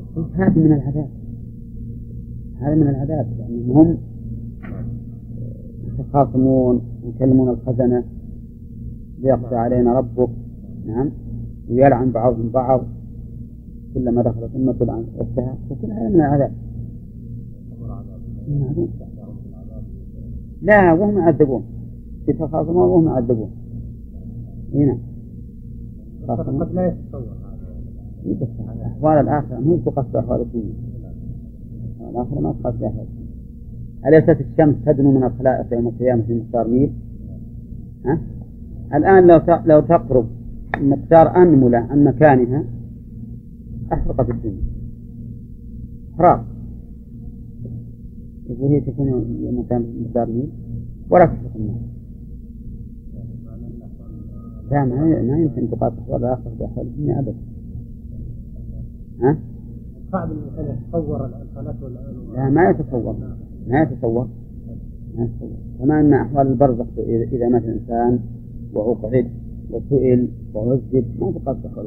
هذه من العذاب، هذا من العذاب. يعني هم يتخاصمون ويكلمون الخزنة ليقضي علينا ربك، نعم، ويلعن بعضهم بعض كلما دخلت أمة عن أختها، فكل هذا من العذاب. لا، وهم يعذبون، يتخاصمون وهم يعذبون. هنا قد لا يتصور هذا. أحوال الآخرة ما تقصد أحوال الدنيا، الآخرة ما تقصد أحوال الدنيا. أليست الشمس تدنو من الخلائق يوم القيامة في مقدار ميل؟ الآن لو تقرب مقدار أنملة عن مكانها أحرقت الدنيا حراق، وهي تكون مكان مقدار ميل ولا تحرق الناس. لا، ما يمكن تقاطع أحوال الآخرة بأحوال الدنيا أبدا. صعب الإنسان يتصور الفلك والعلوم. لا، ما يتصور. كما أن أحوال البرزخ إذا مات الإنسان وأقعد وسئل وعذب ما تقاطع.